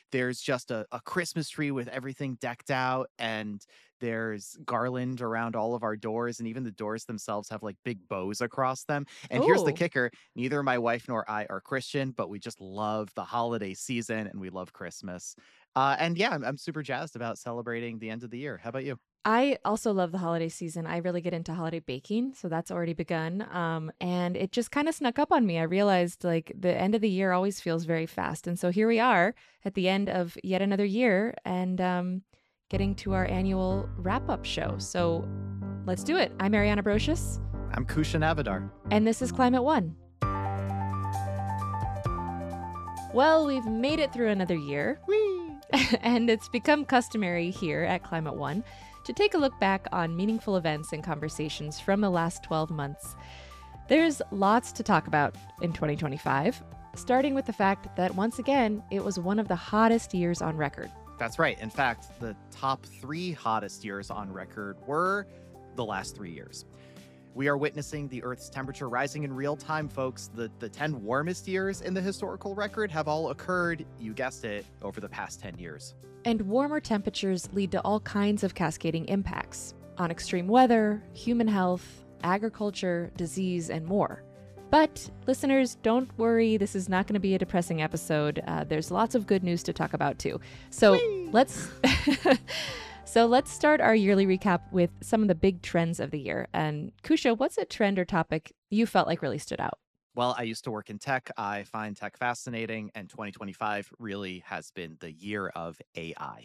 there's just a Christmas tree with everything decked out, and there's garland around all of our doors, and even the doors themselves have like big bows across them. And here's the Oh, kicker: neither my wife nor I are Christian, but we just love the holiday season and we love Christmas. And yeah, I'm super jazzed about celebrating the end of the year. How about you? I also love the holiday season. I really get into holiday baking, so that's already begun. And it just kind of snuck up on me. I realized like the end of the year always feels very fast. And so here we are at the end of yet another year and getting to our annual wrap up show. So let's do it. I'm Ariana Brocious, I'm Kushan Avadar. and this is Climate One. Well, we've made it through another year, Whee! and it's become customary here at Climate One to take a look back on meaningful events and conversations from the last 12 months. There's lots to talk about in 2025, starting with the fact that once again, it was one of the hottest years on record. That's right. In fact, the top 3 hottest years on record were the last 3 years. We are witnessing the Earth's temperature rising in real time, folks. The 10 warmest years in the historical record have all occurred, you guessed it, over the past 10 years. And warmer temperatures lead to all kinds of cascading impacts on extreme weather, human health, agriculture, disease, and more. But listeners, don't worry, this is not going to be a depressing episode. There's lots of good news to talk about too. So Whee! let's so let's start our yearly recap with some of the big trends of the year. And Kusha, what's a trend or topic you felt like really stood out? Well, I used to work in tech. I find tech fascinating, and 2025 really has been the year of AI.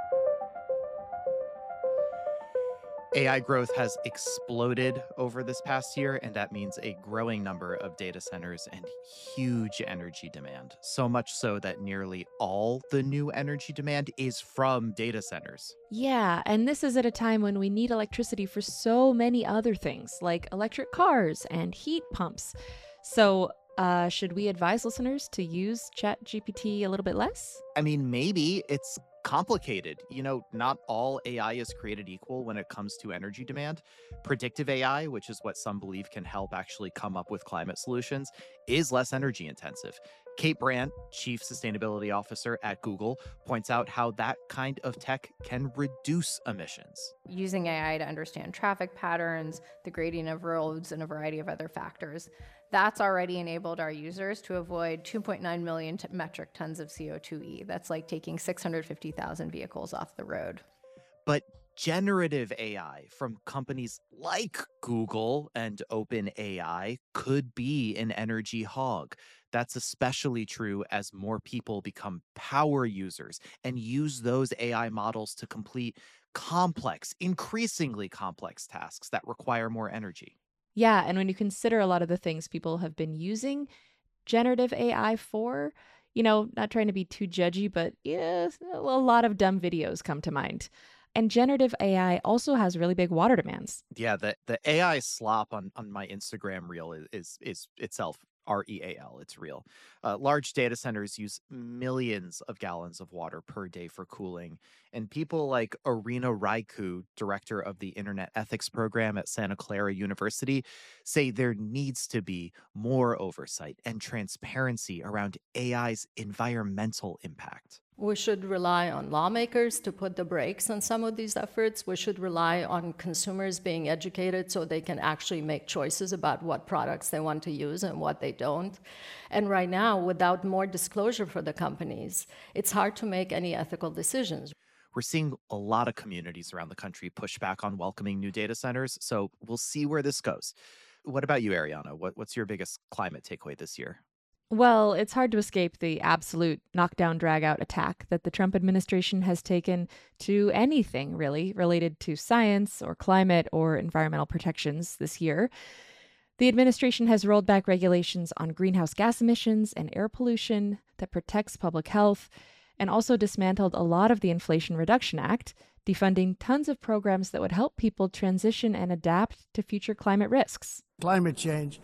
AI growth has exploded over this past year, and that means a growing number of data centers and huge energy demand. So much so that nearly all the new energy demand is from data centers. Yeah, and this is at a time when we need electricity for so many other things, like electric cars and heat pumps. So, should we advise listeners to use ChatGPT a little bit less? I mean, maybe it's complicated. Not all AI is created equal when it comes to energy demand. Predictive AI, which is what some believe can help actually come up with climate solutions, is less energy intensive. Kate Brandt, Chief Sustainability Officer at Google, points out how that kind of tech can reduce emissions. Using AI to understand traffic patterns, the grading of roads, and a variety of other factors. That's already enabled our users to avoid 2.9 million metric tons of CO2e. That's like taking 650,000 vehicles off the road. But generative AI from companies like Google and OpenAI could be an energy hog. That's especially true as more people become power users and use those AI models to complete complex, increasingly complex tasks that require more energy. Yeah, and when you consider a lot of the things people have been using generative AI for, not trying to be too judgy, but yeah, a lot of dumb videos come to mind. And generative AI also has really big water demands. Yeah, the AI slop on my Instagram reel is itself real. It's real. Large data centers use millions of gallons of water per day for cooling, and people like Arina Raiku, director of the Internet Ethics Program at Santa Clara University, say there needs to be more oversight and transparency around AI's environmental impact. We should rely on lawmakers to put the brakes on some of these efforts. We should rely on consumers being educated so they can actually make choices about what products they want to use and what they don't. And right now, without more disclosure for the companies, it's hard to make any ethical decisions. We're seeing a lot of communities around the country push back on welcoming new data centers, so we'll see where this goes. What about you, Ariana? What's your biggest climate takeaway this year? Well, it's hard to escape the absolute knockdown, drag out attack that the Trump administration has taken to anything really related to science or climate or environmental protections this year. The administration has rolled back regulations on greenhouse gas emissions and air pollution that protects public health, and also dismantled a lot of the Inflation Reduction Act, defunding tons of programs that would help people transition and adapt to future climate risks. Climate change,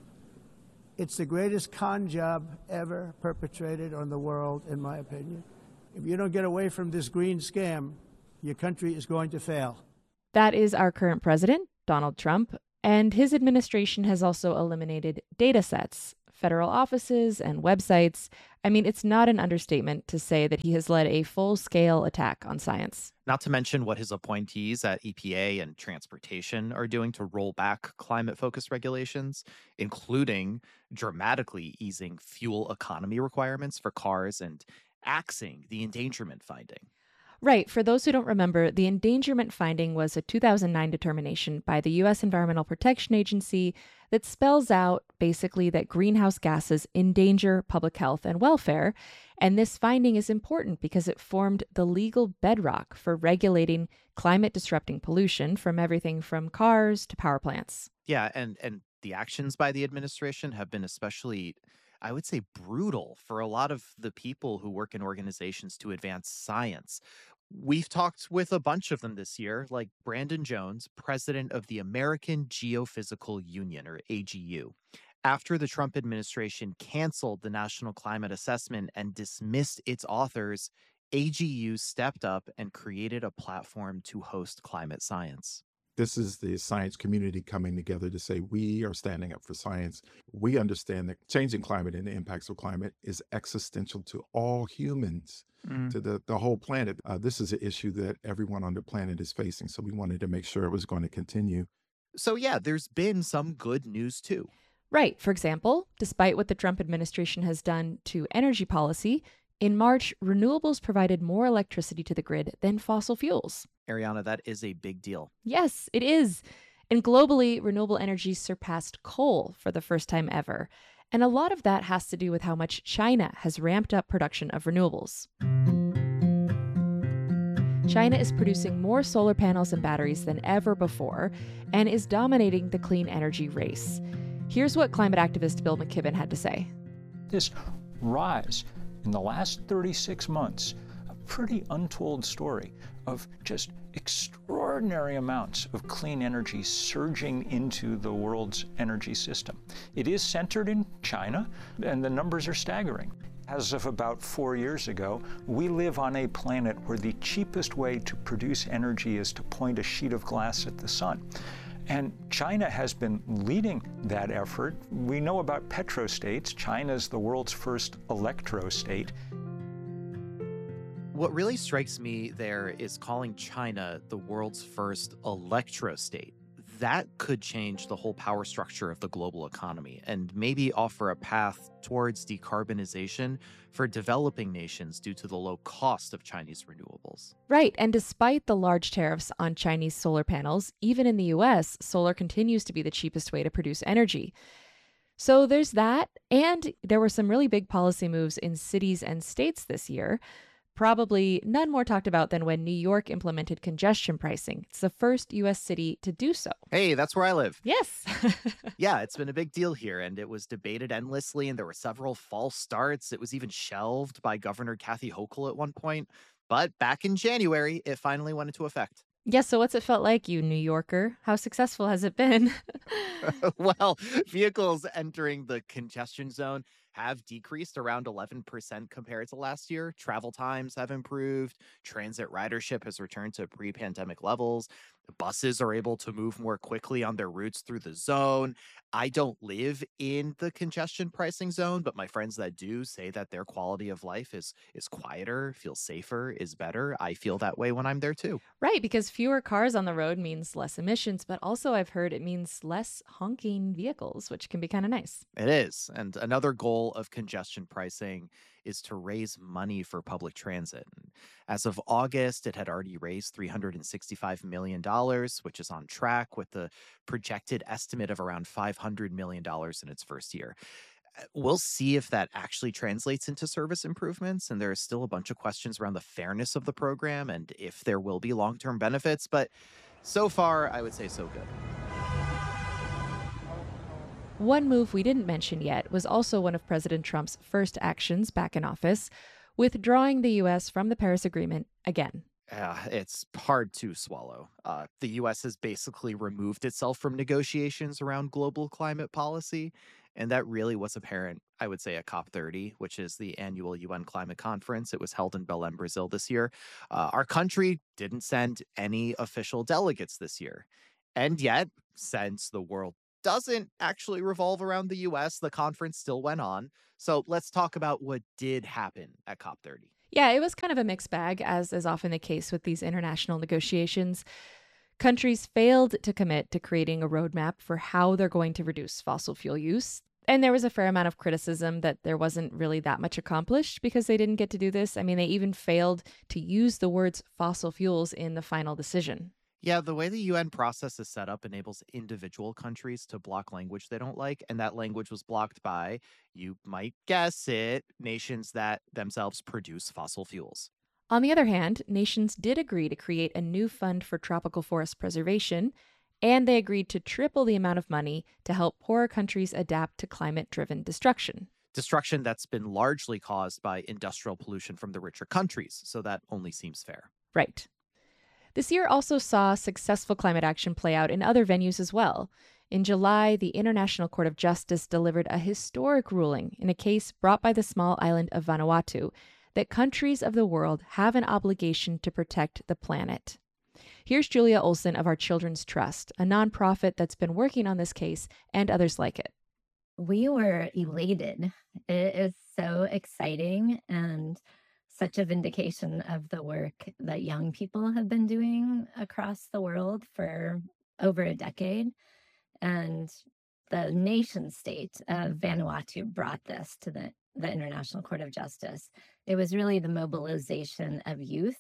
it's the greatest con job ever perpetrated on the world, in my opinion. If you don't get away from this green scam, your country is going to fail. That is our current president, Donald Trump, and his administration has also eliminated data sets federal offices and websites. I mean, it's not an understatement to say that he has led a full-scale attack on science. Not to mention what his appointees at EPA and transportation are doing to roll back climate focused regulations, including dramatically easing fuel economy requirements for cars and axing the endangerment finding. Right. For those who don't remember, the endangerment finding was a 2009 determination by the U.S. Environmental Protection Agency that spells out basically that greenhouse gases endanger public health and welfare. And this finding is important because it formed the legal bedrock for regulating climate disrupting pollution from everything from cars to power plants. Yeah, and the actions by the administration have been especially, I would say, brutal for a lot of the people who work in organizations to advance science. We've talked with a bunch of them this year, like Brandon Jones, president of the American Geophysical Union, or AGU. After the Trump administration canceled the National Climate Assessment and dismissed its authors, AGU stepped up and created a platform to host climate science. This is the science community coming together to say we are standing up for science. We understand that changing climate and the impacts of climate is existential to all humans, to the whole planet. This is an issue that everyone on the planet is facing. So we wanted to make sure it was going to continue. So, yeah, there's been some good news too. Right. For example, despite what the Trump administration has done to energy policy, in March, renewables provided more electricity to the grid than fossil fuels. Ariana, that is a big deal. Yes, it is. And globally, renewable energy surpassed coal for the first time ever. And a lot of that has to do with how much China has ramped up production of renewables. China is producing more solar panels and batteries than ever before and is dominating the clean energy race. Here's what climate activist Bill McKibben had to say. This rise in the last 36 months, a pretty untold story of just extraordinary amounts of clean energy surging into the world's energy system. It is centered in China, and the numbers are staggering. As of about 4 years ago, we live on a planet where the cheapest way to produce energy is to point a sheet of glass at the sun. And China has been leading that effort. We know about petrostates. China's the world's first electrostate. What really strikes me there is calling China the world's first electrostate. That could change the whole power structure of the global economy and maybe offer a path towards decarbonization for developing nations due to the low cost of Chinese renewables. Right. And despite the large tariffs on Chinese solar panels, even in the US, solar continues to be the cheapest way to produce energy. So there's that. And there were some really big policy moves in cities and states this year. Probably none more talked about than when New York implemented congestion pricing. It's the first U.S. city to do so. Hey, that's where I live. Yes. Yeah, it's been a big deal here, and it was debated endlessly, and there were several false starts. It was even shelved by Governor Kathy Hochul at one point. But back in January, it finally went into effect. Yes, so what's it felt like, you New Yorker? How successful has it been? Well, vehicles entering the congestion zone have decreased around 11% compared to last year. Travel times have improved. Transit ridership has returned to pre-pandemic levels. Buses are able to move more quickly on their routes through the zone. I don't live in the congestion pricing zone, but my friends that do say that their quality of life is quieter, feels safer, is better. I feel that way when I'm there too. Right, because fewer cars on the road means less emissions, but also I've heard it means less honking vehicles, which can be kind of nice. It is. And another goal of congestion pricing is to raise money for public transit. And as of August, it had already raised $365 million, which is on track with the projected estimate of around $500 million in its first year. We'll see if that actually translates into service improvements. And there are still a bunch of questions around the fairness of the program and if there will be long-term benefits. But so far, I would say so good. One move we didn't mention yet was also one of President Trump's first actions back in office, withdrawing the U.S. from the Paris Agreement again. It's hard to swallow. The U.S. has basically removed itself from negotiations around global climate policy, and that really was apparent, I would say, at COP30, which is the annual UN climate conference. It was held in Belém, Brazil this year. Our country didn't send any official delegates this year. And yet, since the World doesn't actually revolve around the US. The conference still went on. So let's talk about what did happen at COP30. Yeah, it was kind of a mixed bag, as is often the case with these international negotiations. Countries failed to commit to creating a roadmap for how they're going to reduce fossil fuel use. And there was a fair amount of criticism that there wasn't really that much accomplished because they didn't get to do this. I mean, they even failed to use the words fossil fuels in the final decision. Yeah, the way the UN process is set up enables individual countries to block language they don't like, and that language was blocked by, you might guess it, nations that themselves produce fossil fuels. On the other hand, nations did agree to create a new fund for tropical forest preservation, and they agreed to triple the amount of money to help poorer countries adapt to climate-driven destruction. Destruction that's been largely caused by industrial pollution from the richer countries, so that only seems fair. Right. This year also saw successful climate action play out in other venues as well. In July, the International Court of Justice delivered a historic ruling in a case brought by the small island of Vanuatu that countries of the world have an obligation to protect the planet. Here's Julia Olson of Our Children's Trust, a nonprofit that's been working on this case and others like it. We were elated. It is so exciting and such a vindication of the work that young people have been doing across the world for over a decade. And the nation state of Vanuatu brought this to the International Court of Justice. It was really the mobilization of youth,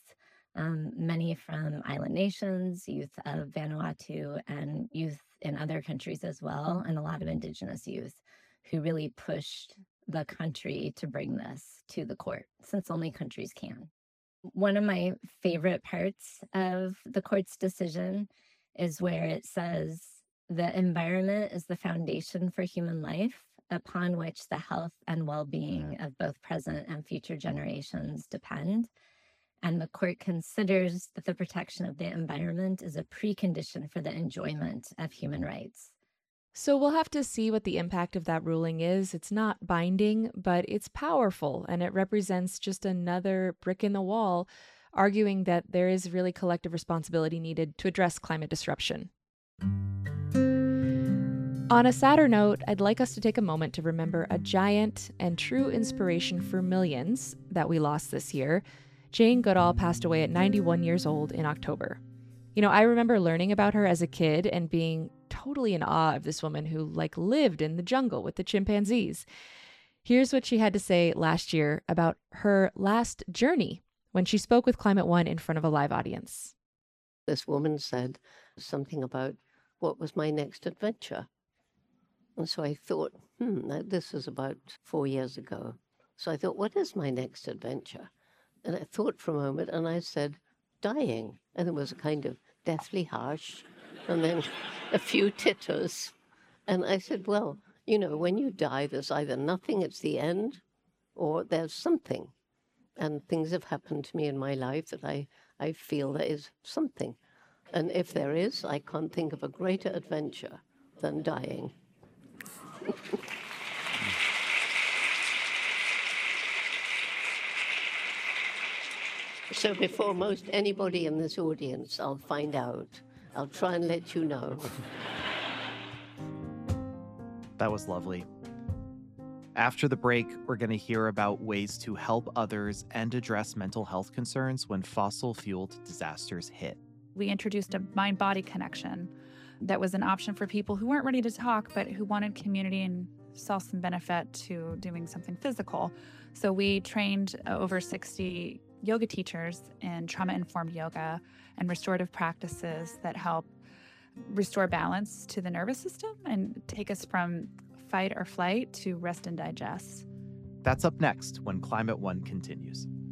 many from island nations, youth of Vanuatu, and youth in other countries as well, and a lot of indigenous youth who really pushed the country to bring this to the court, since only countries can. One of my favorite parts of the court's decision is where it says the environment is the foundation for human life, upon which the health and well-being of both present and future generations depend. And the court considers that the protection of the environment is a precondition for the enjoyment of human rights. So we'll have to see what the impact of that ruling is. It's not binding, but it's powerful, and it represents just another brick in the wall, arguing that there is really collective responsibility needed to address climate disruption. On a sadder note, I'd like us to take a moment to remember a giant and true inspiration for millions that we lost this year. Jane Goodall passed away at 91 years old in October. You know, I remember learning about her as a kid and being totally in awe of this woman who lived in the jungle with the chimpanzees. Here's what she had to say last year about her last journey when she spoke with Climate One in front of a live audience. This woman said something about what was my next adventure. And so I thought, this was about 4 years ago. So I thought, what is my next adventure? And I thought for a moment and I said, dying. And it was a kind of deathly harsh and then a few titters. And I said, well, when you die, there's either nothing, it's the end, or there's something. And things have happened to me in my life that I feel there is something. And if there is, I can't think of a greater adventure than dying. So before most anybody in this audience, I'll find out. I'll try and let you know. That was lovely. After the break, we're going to hear about ways to help others and address mental health concerns when fossil-fueled disasters hit. We introduced a mind-body connection that was an option for people who weren't ready to talk, but who wanted community and saw some benefit to doing something physical. So we trained over 60 yoga teachers in trauma-informed yoga and restorative practices that help restore balance to the nervous system and take us from fight or flight to rest and digest. That's up next when Climate One continues.